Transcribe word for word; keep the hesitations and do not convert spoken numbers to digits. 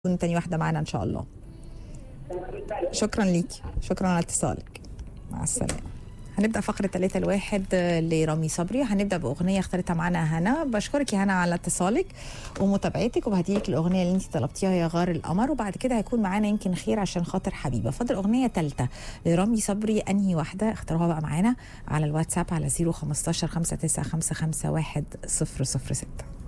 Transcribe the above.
تكون تاني واحدة معانا إن شاء الله. شكرا ليكي، شكرا على اتصالك، مع السلامة. هنبدأ فقرة ثلاثة الواحد لرامي صبري. هنبدأ بأغنية اختارتها معانا هنا. بشكرك يا هنا على اتصالك ومتابعتك، وبهديلك الأغنية اللي انت طلبتيها يا غار القمر، وبعد كده هيكون معانا يمكن خير عشان خاطر حبيبة. فاضل أغنية ثالثة لرامي صبري، أنهي واحدة؟ اختاروها بقى معانا على الواتساب على صفر خمستاشر خمسة تسعة خمسة خمسة واحد صفر صفر ستة.